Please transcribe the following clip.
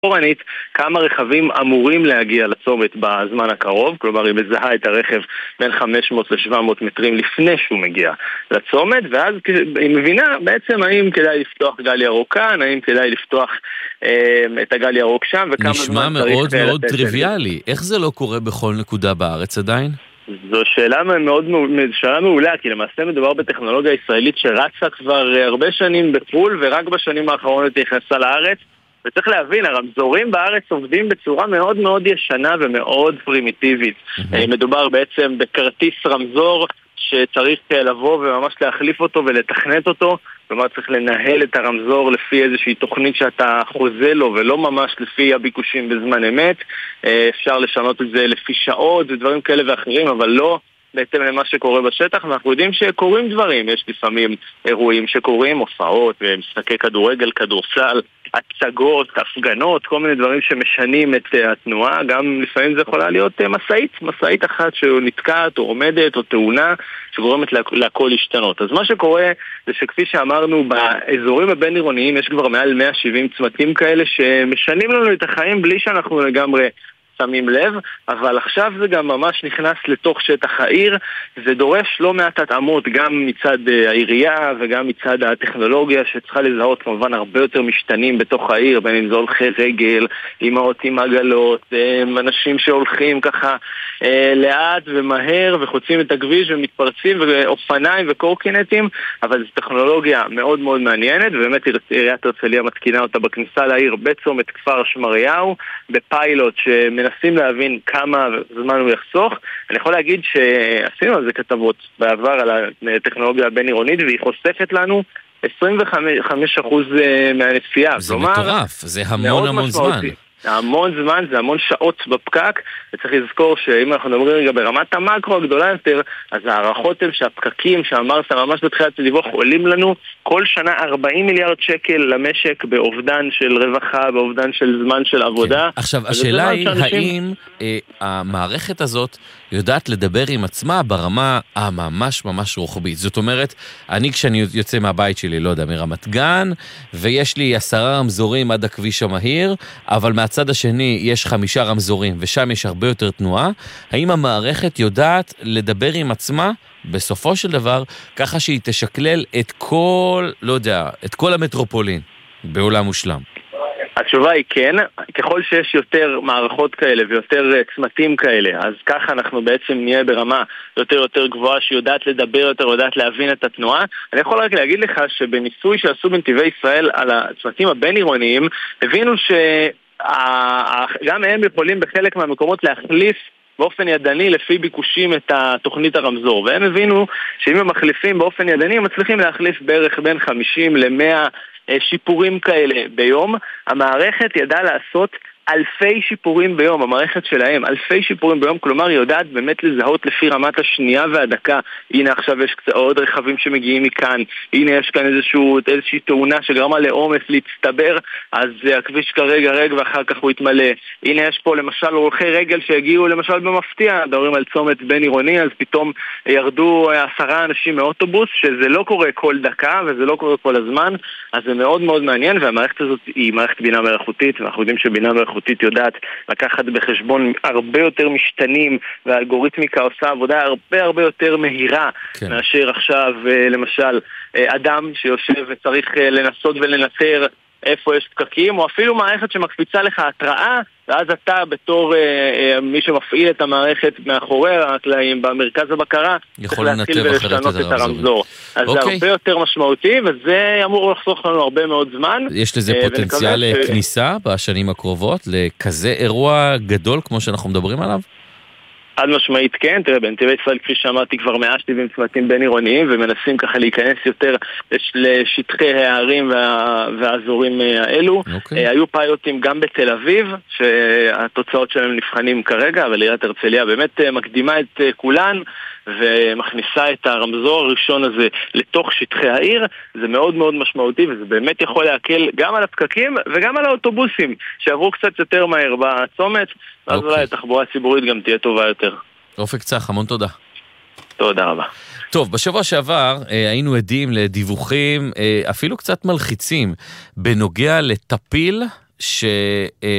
אורנית, כמה רכבים אמורים להגיע לצומת בזמן הקרוב, כלומר היא מזהה את הרכב בין 500 ל-700 מטרים לפני שהוא מגיע לצומת, ואז היא מבינה בעצם האם כדאי לפתוח גל ירוק כאן, האם כדאי לפתוח את הגל ירוק שם, וכמה נשמע מאוד מאוד טריוויאלי. איך זה לא קורה בכל נקודה בארץ עדיין? זו שאלה מעולה, כי למעשה מדובר בטכנולוגיה ישראלית שרצה כבר הרבה שנים בחו"ל, ורק בשנים האחרונות נכנסה לארץ. וצריך להבין, הרמזורים בארץ עובדים בצורה מאוד מאוד ישנה ומאוד פרימיטיבית. מדובר בעצם בכרטיס רמזור שצריך לבוא וממש להחליף אותו ולתכנת אותו, כלומר צריך לנהל את הרמזור לפי איזושהי תוכנית שאתה חוזה לו ולא ממש לפי הביקושים בזמן אמת. אפשר לשנות את זה לפי שעות ודברים כאלה ואחרים, אבל לא בהתאם למה שקורה בשטח, ואנחנו יודעים שקורים דברים, יש לפעמים אירועים שקורים, הופעות, משחקי כדורגל, כדורסל, הצגות, הפגנות, כל מיני דברים שמשנים את התנועה, גם לפעמים זה יכולה להיות מסעית אחת שנתקעת או עומדת או תאונה שגורמת להכל להשתנות. אז מה שקורה זה שכפי שאמרנו, באזורים הבין-עירוניים יש כבר מעל 170 צמתים כאלה שמשנים לנו את החיים בלי שאנחנו לגמרי שמים לב, אבל עכשיו זה גם ממש נכנס לתוך שטח העיר, זה דורש לא מעט התאמות גם מצד העירייה וגם מצד הטכנולוגיה שצריכה לזהות כמובן הרבה יותר משתנים בתוך העיר, בין אם זה הולכי רגל, אמהות עם עגלות, אנשים שהולכים ככה לאט ומהר וחוצים את הכביש ומתפרצים ואופניים וקורקינטים, אבל זו טכנולוגיה מאוד מאוד מעניינת, ובאמת עיריית הרצליה מתקינה אותה בכניסה לעיר בצומת כפר שמריהו, בפיילוט שמנסים להבין כמה זמן הוא יחסוך. אני יכול להגיד שעשינו על זה כתבות בעבר על הטכנולוגיה הבין-עירונית, והיא חושפת לנו 25% מהנסיעה. זה מטורף, זה המון זמן. המון זמן, זה המון שעות בפקק, וצריך לזכור שאם אנחנו מדברים רגע ברמת המקרו הגדולה יותר, אז הערכות הן שהפקקים שאמרת ממש בתחילת הדיווח עולים לנו כל שנה 40 מיליארד שקל למשק באובדן של רווחה, באובדן של זמן של עבודה. כן. עכשיו, השאלה היא האם המערכת הזאת יודעת לדבר עם עצמה ברמה הממש ממש רוחבית. זאת אומרת, כשאני יוצא מהבית שלי, לא יודע, מרמת גן, ויש לי 10 רמזורים עד הכביש המהיר, אבל מהצד השני יש 5 רמזורים, ושם יש הרבה יותר תנועה, האם המערכת יודעת לדבר עם עצמה בסופו של דבר, ככה שהיא תשקלל את כל, לא יודע, את כל המטרופולין בעולם מושלם? התשובה היא כן, ככל שיש יותר מערכות כאלה ויותר צמתים כאלה, אז ככה אנחנו בעצם נהיה ברמה יותר גבוהה שיודעת לדבר יותר, יודעת להבין את התנועה. אני יכול רק להגיד לך שבניסוי שעשו בנתיבי ישראל על הצמתים הבין-עירוניים, הבינו שגם הם יכולים בחלק מהמקומות להחליף באופן ידני לפי ביקושים את תוכנית הרמזור, והם הבינו שאם הם מחליפים באופן ידני הם מצליחים להחליף בערך בין 50 ל-100 שיפורים כאלה ביום. המערכת ידעה לעשות אלפי שיפורים ביום, המערכת שלהם, אלפי שיפורים ביום, כלומר היא יודעת באמת לזהות לפי רמת השנייה והדקה. הנה עכשיו יש עוד רכבים שמגיעים מכאן, הנה יש כאן איזושהי תאונה שגרמה לעומס להצטבר, אז הכביש כרגע ואחר כך הוא יתמלא. הנה יש פה למשל הולכי רגל שהגיעו למשל במפתיע, מדברים על צומת בין עירוני, אז פתאום ירדו 10 אנשים מאוטובוס, שזה לא קורה כל דקה וזה לא קורה כל הזמן, אז זה מאוד מאוד מעניין, והמערכת הזאת היא מערכת בינה מלאכותית, ואנחנו יודעים שבינה מלאכותית יודעת לקחת בחשבון הרבה יותר משתנים, והאלגוריתמיקה עושה עבודה הרבה יותר מהירה מאשר עכשיו למשל אדם שיושב וצריך לנסות ולנטר איפה יש פקקים, או אפילו מערכת שמקפיצה לך התראה, ואז אתה בתור מי שמפעיל את המערכת מאחורי הקלעים במרכז הבקרה צריך להתחיל ולשנות את הרמזור. אז זה הרבה יותר משמעותי, וזה אמור לחסוך לנו הרבה מאוד זמן. יש לזה פוטנציאל כניסה בשנים הקרובות לכזה אירוע גדול כמו שאנחנו מדברים עליו? עד משמעית כן, תראה, בנתיבי ישראל כפי שאמרתי כבר 170 צמתים בין עירוניים, ומנסים ככה להיכנס יותר לשטחי הערים והאזורים האלו. היו פיילוטים גם בתל אביב, שהתוצאות שלהם נבחנים כרגע, אבל עיריית הרצליה באמת מקדימה את כולן, ומכניסה את הרמזור הראשון הזה לתוך שטחי העיר. זה מאוד מאוד משמעותי, וזה באמת יכול להקל גם על הפקקים וגם על האוטובוסים שעברו קצת יותר מהר בצומת, ואז אולי התחבורה הציבורית גם תהיה טובה יותר. אופק צח, המון תודה. תודה רבה. טוב, בשבוע שעבר היינו עדים לדיווחים אפילו קצת מלחיצים בנוגע לטפיל